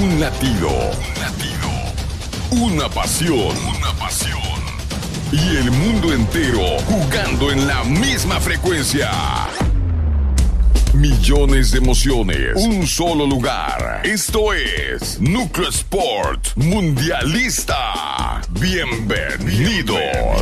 Un latido. Una pasión. Y el mundo entero jugando en la misma frecuencia. Millones de emociones, un solo lugar. Esto es Núcleo Sport Mundialista. Bienvenidos.